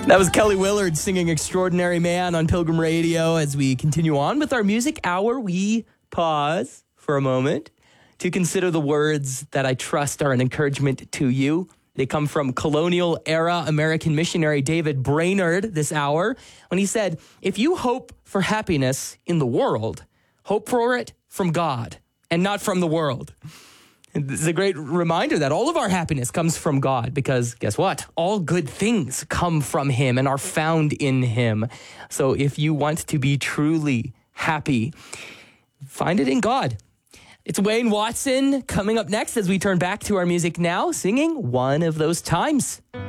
That was Kelly Willard singing Extraordinary Man on Pilgrim Radio. As we continue on with our music hour, we pause for a moment to consider the words that I trust are an encouragement to you. They come from colonial-era American missionary David Brainerd this hour when he said, "If you hope for happiness in the world, hope for it from God and not from the world." This is a great reminder that all of our happiness comes from God because guess what? All good things come from Him and are found in Him. So if you want to be truly happy, find it in God. It's Wayne Watson coming up next as we turn back to our music now, singing One of Those Times.